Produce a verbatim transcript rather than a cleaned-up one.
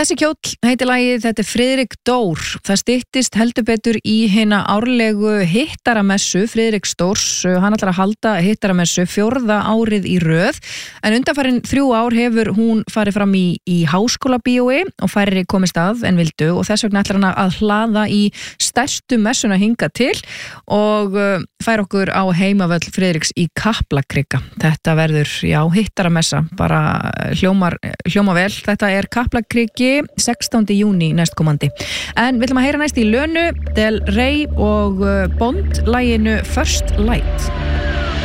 Þessi kjóll heitir lagið, þetta er Friðrik Dór. Það styttist heldur betur í hina árlegu hittaramessu Friðriks Dórs. Hann ætlar að halda hittaramessu fjórða árið í röð. En undanfarin þrjú ár hefur hún farið fram í, í háskólabíói og færri komist að en vildu og þess vegna ætlar hann að hlaða í stærstu messuna hingað til og uh, fær okkur á heimavöll Friðriks í Kaplakrika. Þetta verður, já, hittaramessa, bara hljómar, hljóma vel. Þetta er Kaplakriki sextánda júní næstkomandi. En við ætlum að heyra næst í Lönu, Del Rey og Bond laginu First Light.